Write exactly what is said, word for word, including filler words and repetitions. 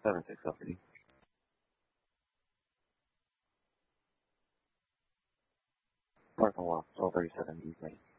seven six L. Parking lot, twelve thirty-seven East Main.